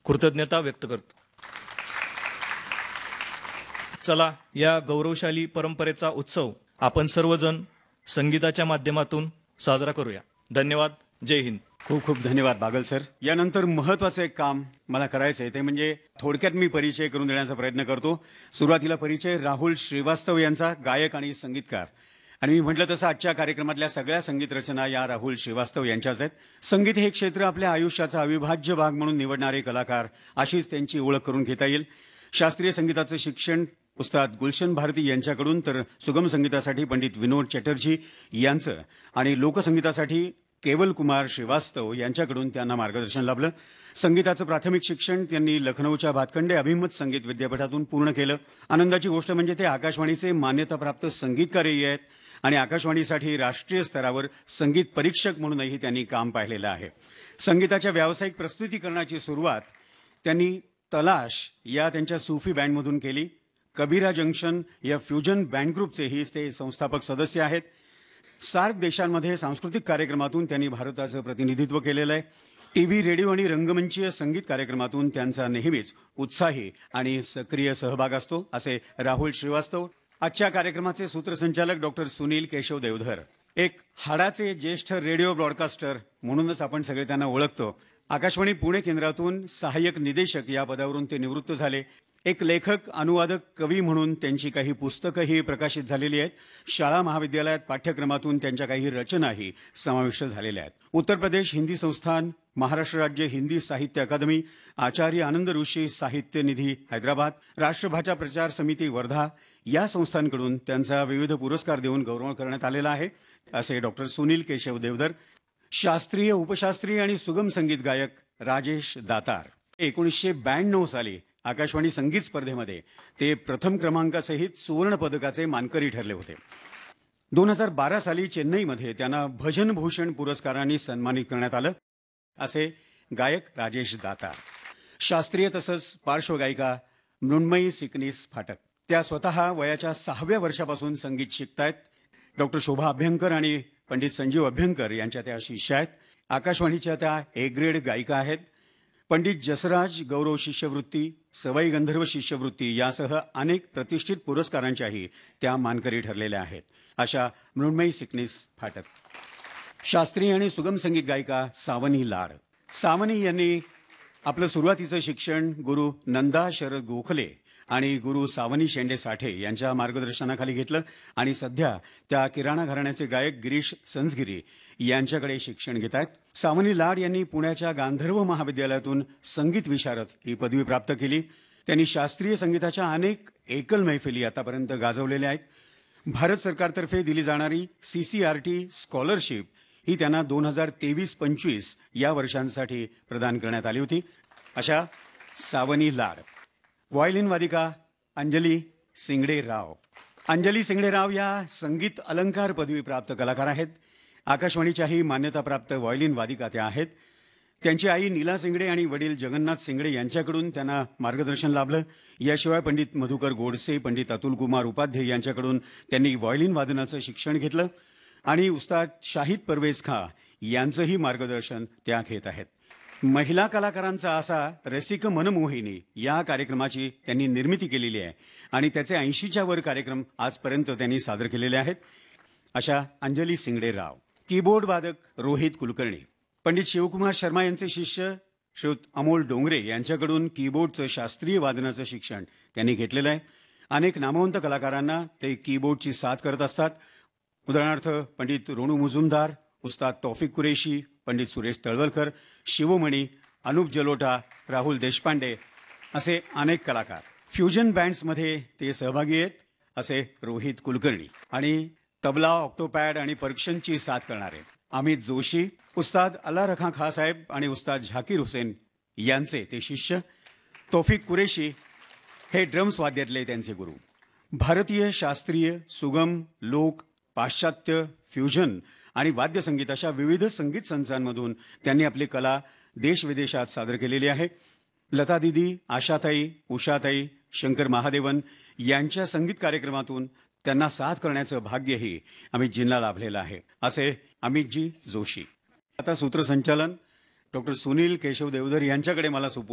कृतज्ञता व्यक्त करतो. चला, या गौरवशाली परंपरेचा उत्सव आपण सर्वजण संगीताच्या माध्यमातून साजरा करूया. धन्यवाद. जय हिंद. खूप खूप धन्यवाद बागल सर. यानंतर महत्वाचं एक काम मला करायचं आहे, ते म्हणजे थोडक्यात मी परिचय करून देण्याचा प्रयत्न करतो. सुरुवातीला परिचय राहुल श्रीवास्तव यांचा, गायक आणि संगीतकार. आणि मी म्हटलं तसं आजच्या कार्यक्रमातल्या सगळ्या संगीत रचना या राहुल श्रीवास्तव यांच्याच आहेत. संगीत हे क्षेत्र आपल्या आयुष्याचा अविभाज्य भाग म्हणून निवडणारे कलाकार, अशीच त्यांची ओळख करून घेता येईल. शास्त्रीय संगीताचं शिक्षण उस्ताद गुलशन भारती यांच्याकडून, तर सुगम संगीतासाठी पंडित विनोद चॅटर्जी यांचं आणि लोकसंगीतासाठी केवल कुमार श्रीवास्तव यांच्याकडून त्यांना मार्गदर्शन लाभलं. संगीताचं प्राथमिक शिक्षण त्यांनी लखनौच्या भातखंडे अभिमत संगीत विद्यापीठातून पूर्ण केलं. आनंदाची गोष्ट म्हणजे ते आकाशवाणीचे मान्यताप्राप्त संगीतकारही आहेत आणि आकाशवाणीसाठी राष्ट्रीय स्तरावर संगीत परीक्षक म्हणूनही त्यांनी काम पाहिलेलं आहे. संगीताच्या व्यावसायिक प्रस्तुतीकरणाची सुरुवात त्यांनी तलाश या त्यांच्या सूफी बँडमधून केली. कबीरा जंक्शन या फ्युजन बँड ग्रुपचेही ते संस्थापक सदस्य आहेत. सार्क देशांमध्ये सांस्कृतिक कार्यक्रमातून त्यांनी भारताचं प्रतिनिधित्व केलेलं आहे. टीव्ही, रेडिओ आणि रंगमंचीय संगीत कार्यक्रमातून त्यांचा नेहमीच उत्साही आणि सक्रिय सहभाग असतो, असे राहुल श्रीवास्तव. आजच्या कार्यक्रमाचे सूत्रसंचालक डॉक्टर सुनील केशव देवधर. एक हाडाचे ज्येष्ठ रेडिओ ब्रॉडकास्टर म्हणूनच आपण सगळे त्यांना ओळखतो. आकाशवाणी पुणे केंद्रातून सहाय्यक निदेशक या पदावरून ते निवृत्त झाले. एक लेखक, अनुवादक, कवी म्हणून त्यांची काही पुस्तकंही प्रकाशित झालेली आहेत. शाळा महाविद्यालयात पाठ्यक्रमातून त्यांच्या काही रचनाही समाविष्ट झालेल्या आहेत. उत्तर प्रदेश हिंदी संस्थान, महाराष्ट्र राज्य हिंदी साहित्य अकादमी, आचार्य आनंद ऋषी साहित्य निधी हैदराबाद, राष्ट्रभाषा प्रचार समिती वर्धा या संस्थांकडून त्यांचा विविध पुरस्कार देऊन गौरव करण्यात आलेला आहे, असे डॉक्टर सुनील केशव देवधर. शास्त्रीय, उपशास्त्रीय आणि सुगम संगीत गायक राजेश दातार. 1992 साली आकाशवाणी संगीत स्पर्धेमध्ये ते प्रथम क्रमांकासहित सुवर्ण पदकाचे मानकरी ठरले होते. 2012 साली चेन्नईमध्ये त्यांना भजन भूषण पुरस्काराने सन्मानित करण्यात आलं, असे गायक राजेश दातार. शास्त्रीय तसंच पार्श्वगायिका मृण्मयी सिकनीस फाटक. त्या स्वतः वयाच्या 6व्या वर्षापासून संगीत शिकतायत. डॉक्टर शोभा अभ्यंकर आणि पंडित संजीव अभ्यंकर यांच्या त्या शिष्या आहेत. आकाशवाणीच्या त्या ए ग्रेड गायिका आहेत. पंडित जसराज गौरव शिष्यवृत्ती, सवाई गंधर्व शिष्यवृत्ती यासह अनेक प्रतिष्ठित पुरस्कारांच्याही त्या मानकरी ठरलेल्या आहेत, अशा मृण्मयी सिकनीस फाटक. शास्त्रीय आणि सुगम संगीत गायिका सावनी लाड. सावनी यांनी आपलं सुरुवातीचं शिक्षण गुरु नंदा शरद गोखले आणि गुरु सावनी शेंडे साठे यांच्या मार्गदर्शनाखाली घेतलं आणि सध्या त्या किराणा घराण्याचे गायक गिरीश संसगिरी यांच्याकडे शिक्षण घेत आहेत. सावनी लाड यांनी पुण्याच्या गांधर्व महाविद्यालयातून संगीत विशारद ही पदवी प्राप्त केली. त्यांनी शास्त्रीय संगीताच्या अनेक एकल मैफिली आतापर्यंत गाजवलेल्या आहेत. भारत सरकारतर्फे दिली जाणारी CCRT स्कॉलरशिप ही त्यांना 2023-25 या वर्षांसाठी प्रदान करण्यात आली होती, अशा सावनी लाड. व्हायोलिन वादिका अंजली सिंगडे राव. अंजली सिंगडे राव या संगीत अलंकार पदवी प्राप्त कलाकार आहेत. आकाशवाणीच्याही मान्यताप्राप्त व्हायोलिन वादिका त्या आहेत. त्यांची आई नीला सिंगडे आणि वडील जगन्नाथ सिंगडे यांच्याकडून त्यांना मार्गदर्शन लाभलं. याशिवाय पंडित मधुकर गोडसे, पंडित अतुल कुमार उपाध्ये यांच्याकडून त्यांनी व्हायोलिन वादनाचं शिक्षण घेतलं आणि उस्ताद शाहिद परवेज खां यांचंही मार्गदर्शन त्या घेत आहेत. महिला कलाकारांचा असा रसिक मनमोहिनी या कार्यक्रमाची त्यांनी निर्मिती केलेली आहे आणि त्याचे 80च्या वर कार्यक्रम आजपर्यंत त्यांनी सादर केलेले आहेत, अशा अंजली सिंगडे राव. कीबोर्ड वादक रोहित कुलकर्णी. पंडित शिवकुमार शर्मा यांचे शिष्य श्रीयुत अमोल डोंगरे यांच्याकडून कीबोर्डचं शास्त्रीय वादनाचं शिक्षण त्यांनी घेतलेलं आहे. अनेक नामवंत कलाकारांना ते कीबोर्डची साथ करत असतात. उदाहरणार्थ पंडित रोणू मुजुमदार, उस्ताद तौफिक कुरेशी, पंडित सुरेश तळवलकर, शिवमणी, अनुप जलोटा, राहुल देशपांडे असे अनेक कलाकार. फ्युजन बँड्समध्ये ते सहभागी आहेत, असे रोहित कुलकर्णी. आणि तबला, ऑक्टोपॅड आणि पर्क्शनची साथ करणारे अमित जोशी, उस्ताद अल्ला रखा खां साहेब आणि उस्ताद झाकीर हुसेन यांचे ते शिष्य. तौफिक कुरेशी हे ड्रम्स वाद्यातले त्यांचे गुरु. भारतीय शास्त्रीय, सुगम, लोक, पाश्चात्य, फ्युजन आणि वाद्यसंगीत अशा विविध संगीत संचांमधून त्यांनी आपली कला देशविदेशात सादर केलेली आहे. लता दिदी, आशाताई, उषाताई, शंकर महादेवन यांच्या संगीत कार्यक्रमातून त्यांना साथ करण्याचं भाग्यही अमितजींना लाभलेलं आहे, असे अमितजी जोशी. आता सूत्रसंचालन डॉक्टर सुनील केशव देवधर यांच्याकडे मला